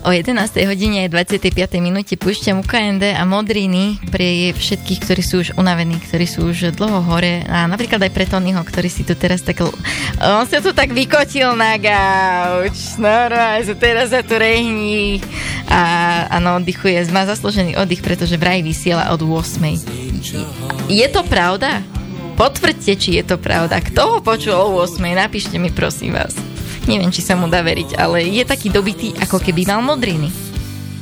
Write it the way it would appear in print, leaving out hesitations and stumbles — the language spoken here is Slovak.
O 11. hodine 25. minúte púšťam UKND a Modriny pre všetkých, ktorí sú už unavení, ktorí sú už dlho hore a napríklad aj pre Tonyho, ktorý si tu teraz tak... On sa tu tak vykotil na gauč. No, teraz sa tu rehní a oddychuje. Má zaslúžený oddych, pretože vraj vysiela od 8. Je to pravda? Potvrďte, či je to pravda. Kto ho počul o 8? Napíšte mi, prosím vás. Neviem, či sa mu dá veriť, ale je taký dobitý, ako keby mal modriny.